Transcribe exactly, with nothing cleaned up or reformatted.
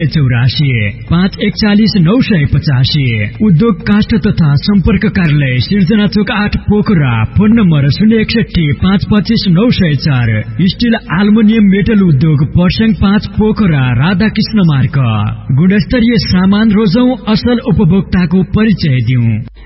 चौरासी पाँच एकचालिस नौ सय पचासी। उद्योग काष्ठ तथा सम्पर्क कार्यालय सिर्जना चोक आठ पोखरा। फोन नम्बर शून्य एकसठी पाँच पच्चीस नौ सय चार। स्टिल एल्युमिनियम मेटल उद्योग पर्स्याङ पाँच पोखरा राधाकृष्ण मार्ग। गुणस्तरीय सामान रोजौं, असल उपभोक्ताको परिचय दिउँ।